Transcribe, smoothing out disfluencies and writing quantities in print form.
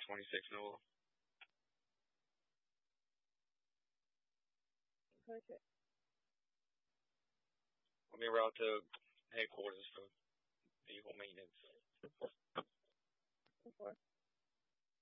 26 Noah. Perfect. I'm en route to headquarters for vehicle maintenance.